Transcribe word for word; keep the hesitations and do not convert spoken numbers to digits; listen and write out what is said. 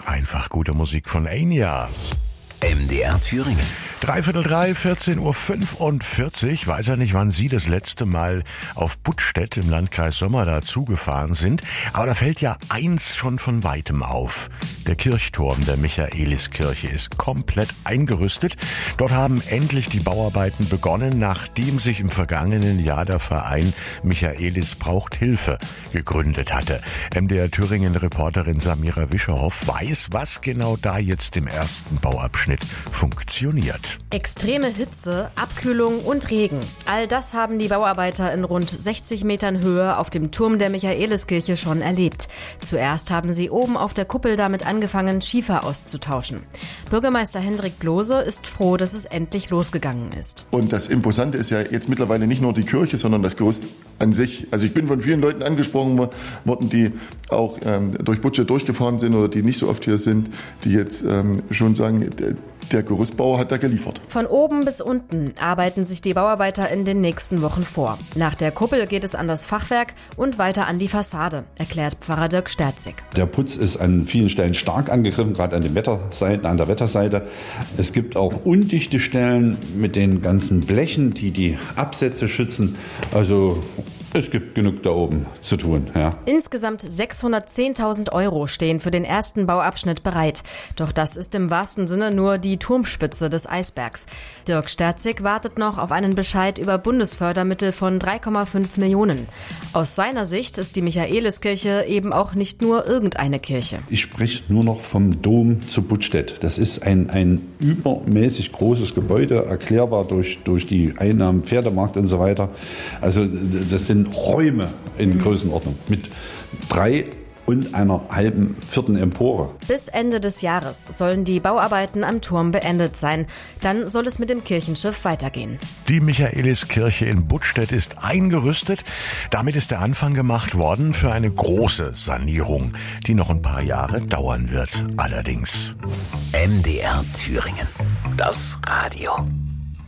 Einfach gute Musik von Enya. M D R Thüringen. Dreiviertel drei, vierzehn Uhr fünfundvierzig. Weiß ja nicht, wann Sie das letzte Mal auf Buttstedt im Landkreis Sommerda zugefahren sind. Aber da fällt ja eins schon von weitem auf. Der Kirchturm der Michaeliskirche ist komplett eingerüstet. Dort haben endlich die Bauarbeiten begonnen, nachdem sich im vergangenen Jahr der Verein Michaelis braucht Hilfe gegründet hatte. M D R Thüringen-Reporterin Samira Wischerhoff weiß, was genau da jetzt im ersten Bauabschnitt funktioniert. Extreme Hitze, Abkühlung und Regen. All das haben die Bauarbeiter in rund sechzig Metern Höhe auf dem Turm der Michaeliskirche schon erlebt. Zuerst haben sie oben auf der Kuppel damit angefangen, Schiefer auszutauschen. Bürgermeister Hendrik Glose ist froh, dass es endlich losgegangen ist. Und das Imposante ist ja jetzt mittlerweile nicht nur die Kirche, sondern das Gerüst an sich. Also ich bin von vielen Leuten angesprochen worden, die auch ähm, durch Buttstedt durchgefahren sind oder die nicht so oft hier sind, die jetzt ähm, schon sagen, der, der Gerüstbauer hat da geliefert. Von oben bis unten arbeiten sich die Bauarbeiter in den nächsten Wochen vor. Nach der Kuppel geht es an das Fachwerk und weiter an die Fassade, erklärt Pfarrer Dirk Sterzig. Der Putz ist an vielen Stellen stark angegriffen, gerade an den Wetterseiten, an der Wetterseite. Es gibt auch undichte Stellen mit den ganzen Blechen, die die Absätze schützen. Also es gibt genug da oben zu tun, ja. Insgesamt sechshundertzehntausend Euro stehen für den ersten Bauabschnitt bereit. Doch das ist im wahrsten Sinne nur die Turmspitze des Eisbergs. Dirk Sterzig wartet noch auf einen Bescheid über Bundesfördermittel von drei Komma fünf Millionen. Aus seiner Sicht ist die Michaeliskirche eben auch nicht nur irgendeine Kirche. Ich spreche nur noch vom Dom zu Buttstedt. Das ist ein, ein übermäßig großes Gebäude, erklärbar durch, durch die Einnahmen, Pferdemarkt und so weiter. Also das sind Räume in Größenordnung mit drei und einer halben vierten Empore. Bis Ende des Jahres sollen die Bauarbeiten am Turm beendet sein. Dann soll es mit dem Kirchenschiff weitergehen. Die Michaeliskirche in Buttstedt ist eingerüstet. Damit ist der Anfang gemacht worden für eine große Sanierung, die noch ein paar Jahre dauern wird. Allerdings. M D R Thüringen. Das Radio.